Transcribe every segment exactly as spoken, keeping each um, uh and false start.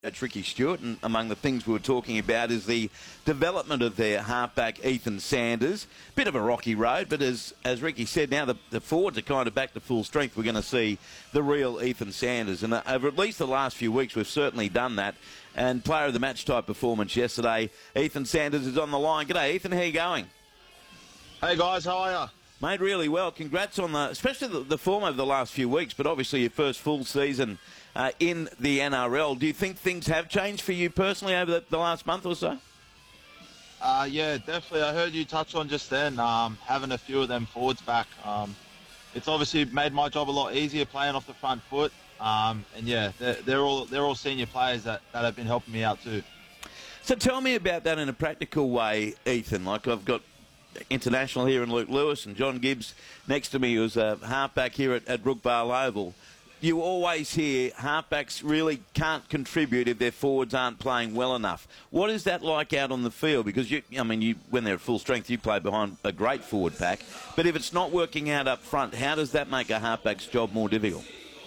That's Ricky Stewart, and among the things we were talking about is the development of their halfback, Ethan Sanders. Bit of a rocky road, but as as Ricky said, now the, the forwards are kind of back to full strength. We're going to see the real Ethan Sanders. And uh, over at least the last few weeks, we've certainly done that. And player of the match type performance yesterday, Ethan Sanders is on the line. G'day, Ethan. How you going? Hey, guys. How are you? Mate, really well. Congrats on the, especially the, the form over the last few weeks, but obviously your first full season uh, in the N R L. Do you think things have changed for you personally over the, the last month or so? Uh, yeah, definitely. I heard you touch on just then, um, having a few of them forwards back. Um, it's obviously made my job a lot easier playing off the front foot. Um, and yeah, they're, they're all they're all senior players that, that have been helping me out too. So tell me about that in a practical way, Ethan. Like I've got international here in Luke Lewis and John Gibbs next to me, who's a halfback here at, at Brookvale Oval. You always hear halfbacks really can't contribute if their forwards aren't playing well enough. What is that like out on the field? Because, you, I mean, you, when they're at full strength, you play behind a great forward pack. But if it's not working out up front, how does that make a halfback's job more difficult?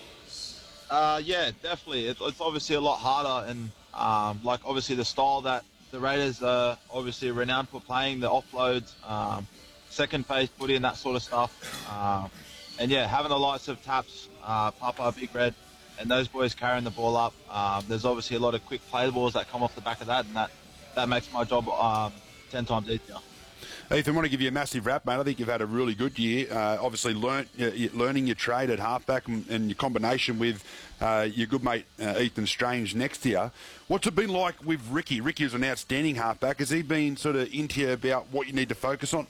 Uh, yeah, definitely. It, it's obviously a lot harder, and um, like obviously the style that the Raiders are obviously renowned for playing, the offloads, um, second phase footy and that sort of stuff. Um, and yeah, having the likes of Taps, uh, Papa, Big Red, and those boys carrying the ball up. Um, there's obviously a lot of quick play balls that come off the back of that, and that, that makes my job um, ten times easier. Ethan, I want to give you a massive wrap, mate. I think you've had a really good year. Uh, obviously, learn, uh, learning your trade at halfback and, and your combination with uh, your good mate uh, Ethan Strange next to you. What's it been like with Ricky? Ricky is an outstanding halfback. Has he been sort of into you about what you need to focus on?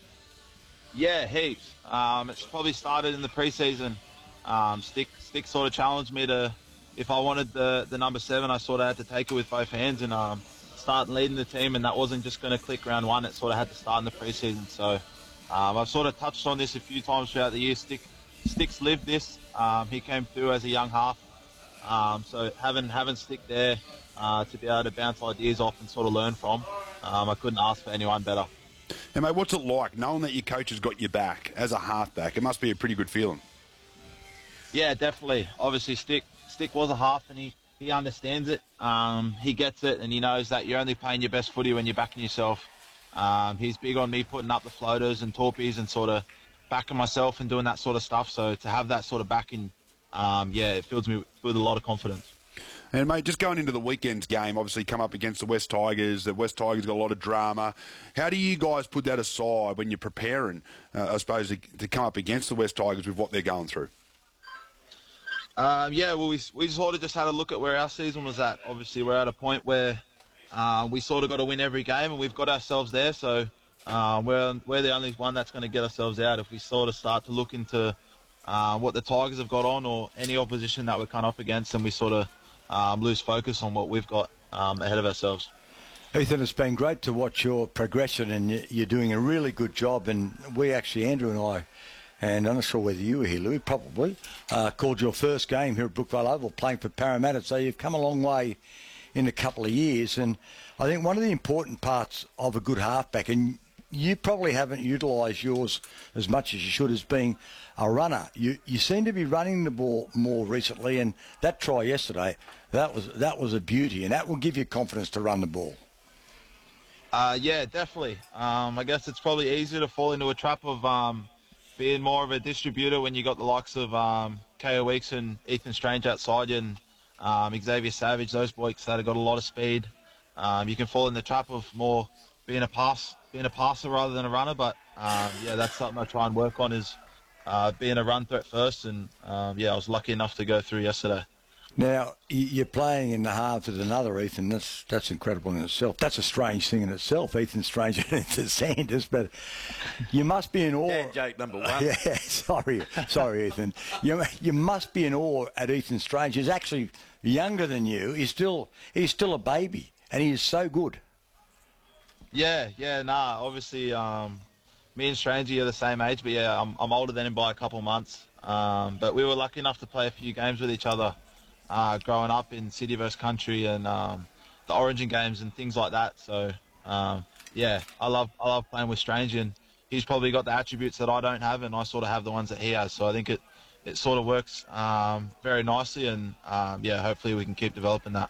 Yeah, heaps. Um, it's probably started in the preseason. Um, Stick, Stick sort of challenged me to, if I wanted the, the number seven, I sort of had to take it with both hands and um, start leading the team, and that wasn't just going to click round one. It sort of had to start in the preseason. So um, I've sort of touched on this a few times throughout the year. Stick, Stick's lived this. Um, he came through as a young half. Um, so having, having Stick there uh, to be able to bounce ideas off and sort of learn from, um, I couldn't ask for anyone better. And mate, what's it like knowing that your coach has got your back as a halfback? It must be a pretty good feeling. Yeah, definitely. Obviously, Stick Stick was a half, and he, he understands it. Um, he gets it, and he knows that you're only playing your best footy when you're backing yourself. Um, he's big on me putting up the floaters and torpies and sort of backing myself and doing that sort of stuff. So to have that sort of backing, um, yeah, it fills me with a lot of confidence. And, mate, just going into the weekend's game, obviously come up against the West Tigers. The West Tigers got a lot of drama. How do you guys put that aside when you're preparing, uh, I suppose, to, to come up against the West Tigers with what they're going through? Um, yeah, well, we, we sort of just had a look at where our season was at. Obviously, we're at a point where uh, we sort of got to win every game, and we've got ourselves there. So uh, we're, we're the only one that's going to get ourselves out if we sort of start to look into uh, what the Tigers have got on or any opposition that we're kind of up against, and we sort of Um, lose focus on what we've got um, ahead of ourselves. Ethan, it's been great to watch your progression, and you're doing a really good job. And we actually, Andrew and I, and I'm not sure whether you were here, Louis, probably, uh, called your first game here at Brookvale Oval playing for Parramatta. So you've come a long way in a couple of years. And I think one of the important parts of a good halfback, and you probably haven't utilised yours as much as you should, as being a runner. You you seem to be running the ball more recently, and that try yesterday, that was that was a beauty, and that will give you confidence to run the ball. Uh, yeah, definitely. Um, I guess it's probably easier to fall into a trap of um, being more of a distributor when you got the likes of um, K O Weeks and Ethan Strange outside you, and um, Xavier Savage, those boys that have got a lot of speed. Um, you can fall in the trap of more being a pass, being a passer rather than a runner. But um, yeah, that's something I try and work on, is uh, being a run threat first. And um, yeah, I was lucky enough to go through yesterday. Now, you're playing in the halves with another Ethan. That's that's incredible in itself. That's a strange thing in itself, Ethan Strange and Ethan Sanders. But you must be in awe. Yeah, Jake, number one. Yeah, sorry, sorry, Ethan. You you must be in awe at Ethan Strange. He's actually younger than you. He's still he's still a baby, and he is so good. Yeah, yeah, nah. Obviously, um, me and Strangey are the same age, but yeah, I'm I'm older than him by a couple of months. Um, but we were lucky enough to play a few games with each other. Uh, growing up in city versus country and um, the Origin games and things like that. So um, yeah, I love I love playing with Strange, and he's probably got the attributes that I don't have, and I sort of have the ones that he has. So I think it it sort of works um, very nicely, and um, yeah, hopefully we can keep developing that.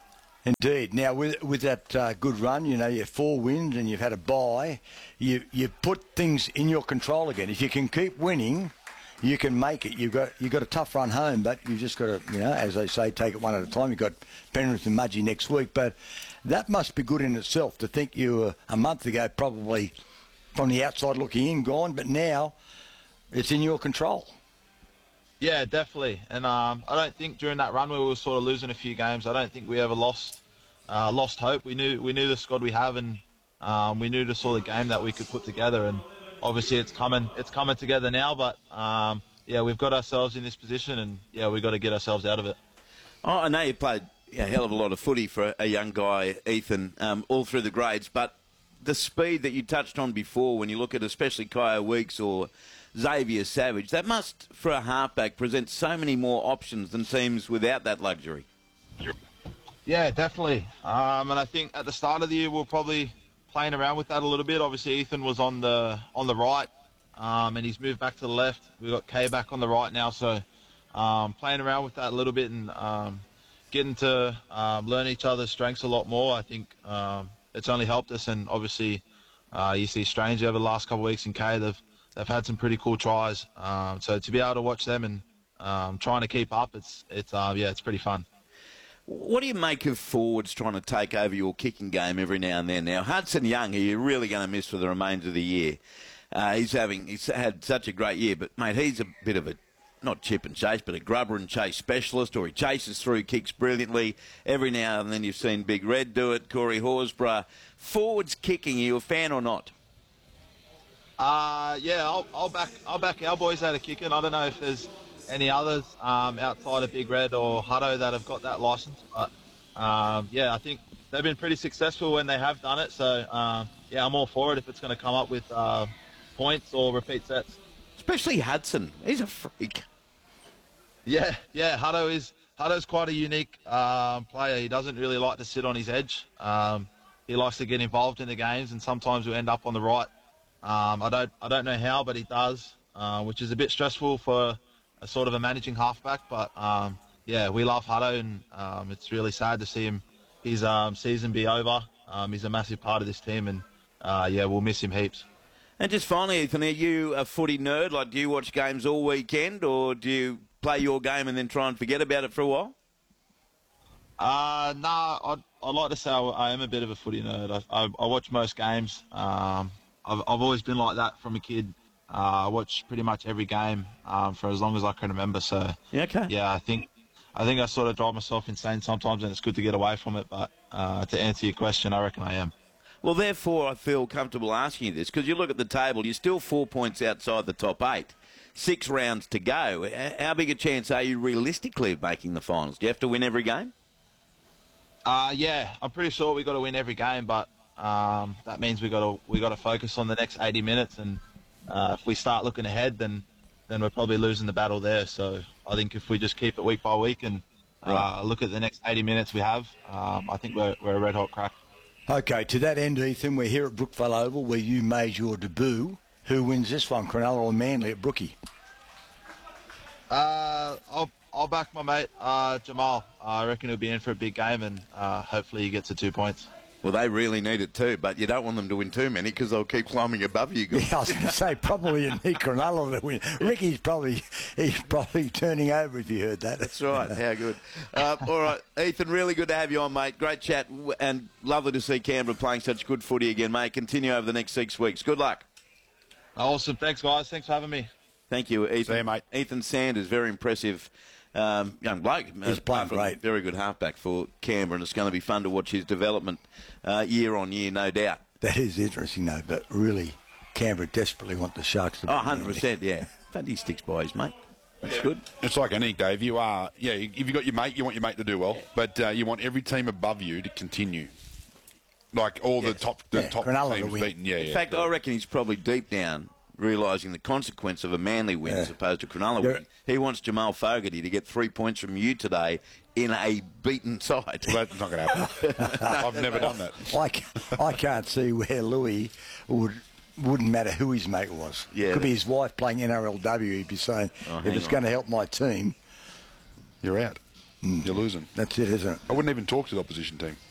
Indeed. Now, with with that uh, good run, you know, you're four wins and you've had a bye, you you put things in your control again. If you can keep winning, you can make it. You've got you've got a tough run home, but you've just got to, you know, as they say, take it one at a time. You've got Penrith and Mudgee next week, but that must be good in itself to think you were a month ago probably from the outside looking in gone, but now it's in your control. Yeah, definitely. And um, I don't think during that run where we were sort of losing a few games, I don't think we ever lost uh, lost hope. We knew we knew the squad we have, and um, we knew the sort of game that we could put together. And obviously, it's coming it's coming together now. But um, yeah, we've got ourselves in this position, and yeah, we've got to get ourselves out of it. Oh, I know you played a hell of a lot of footy for a young guy, Ethan, um, all through the grades, but the speed that you touched on before, when you look at especially Kyo Weeks or Xavier Savage, that must, for a halfback, present so many more options than teams without that luxury. Yeah, definitely. Um, and I think at the start of the year, we we're probably playing around with that a little bit. Obviously, Ethan was on the on the right, um, and he's moved back to the left. We've got Kay back on the right now, so um, playing around with that a little bit and um, getting to um, learn each other's strengths a lot more. I think um, it's only helped us, and obviously, uh, you see Strange over the last couple of weeks in Kay, they've They've had some pretty cool tries, um, so to be able to watch them and um, trying to keep up, it's it's uh, yeah, it's pretty fun. What do you make of forwards trying to take over your kicking game every now and then? Now, Hudson Young, who you're really going to miss for the remainder of the year, uh, he's having he's had such a great year, but mate, he's a bit of a not chip and chase, but a grubber and chase specialist, or he chases through kicks brilliantly. Every now and then you've seen Big Red do it, Corey Horsburgh. Forwards kicking, are you a fan or not? Uh, yeah, I'll, I'll back I'll back our boys out of kicking. I don't know if there's any others um, outside of Big Red or Hutto that have got that license, but um, yeah, I think they've been pretty successful when they have done it. So um, yeah, I'm all for it if it's going to come up with uh, points or repeat sets. Especially Hudson, he's a freak. Yeah, yeah, Hutto is Hutto's quite a unique um, player. He doesn't really like to sit on his edge. Um, he likes to get involved in the games, and sometimes we end up on the right. Um, I don't, I don't know how, but he does, uh, which is a bit stressful for a sort of a managing halfback. But um, yeah, we love Hutto, and um, it's really sad to see him, his um, season be over. Um, he's a massive part of this team, and uh, yeah, we'll miss him heaps. And just finally, Ethan, are you a footy nerd? Like, do you watch games all weekend, or do you play your game and then try and forget about it for a while? Uh, nah, I'd, I'd like to say I am a bit of a footy nerd. I, I, I watch most games. Um, I've, I've always been like that from a kid. Uh, I watch pretty much every game um, for as long as I can remember. So yeah, okay. yeah, I think I think I sort of drive myself insane sometimes, and it's good to get away from it. But uh, to answer your question, I reckon I am. Well, therefore, I feel comfortable asking you this, because you look at the table, you're still four points outside the top eight. Six rounds to go. How big a chance are you realistically of making the finals? Do you have to win every game? Uh, yeah, I'm pretty sure we got to win every game, but um, that means we got to we got to focus on the next eighty minutes. And uh, if we start looking ahead, then then we're probably losing the battle there. So I think if we just keep it week by week and uh, right. look at the next eighty minutes we have, um, I think we're we're a red hot crack. Okay, to that end, Ethan, we're here at Brookvale Oval where you made your debut. Who wins this one, Cronulla or Manly at Brookie? Uh, I'll I'll back my mate uh, Jamal. Uh, I reckon he'll be in for a big game, and uh, hopefully he gets the two points. Well, they really need it too, but you don't want them to win too many because they'll keep climbing above you guys. Yeah, I was going to say probably you need Cronulla to win. Ricky's probably he's probably turning over if you heard that. That's right. How good. Uh, all right, Ethan, really good to have you on, mate. Great chat, and lovely to see Canberra playing such good footy again, mate. Continue over the next six weeks. Good luck. Awesome. Thanks, guys. Thanks for having me. Thank you, Ethan. See you, mate. Ethan Sanders, very impressive um, young bloke. He's playing great. Very good halfback for Canberra, and it's going to be fun to watch his development uh, year on year, no doubt. That is interesting, though, but really, Canberra desperately want the Sharks to be. Oh, one hundred percent, yeah. But he sticks by his mate. That's good. It's like anything, Dave. You are, yeah, if you've got your mate, you want your mate to do well, but uh, you want every team above you to continue. Like all yes. the top, the yeah, top Cronulla teams beaten. Yeah, In yeah. fact, I reckon he's probably deep down realising the consequence of a Manly win yeah. as opposed to Cronulla Yeah. win. He wants Jamal Fogarty to get three points from you today in a beaten side. Well, that's not going to happen. I've never done that. I, can't, I can't see where Louis would, wouldn't matter who his mate was. Yeah, Could be his wife playing N R L W. He'd be saying, Oh, if hang it's on. going to help my team, You're out. you're losing. That's it, isn't it? I wouldn't even talk to the opposition team.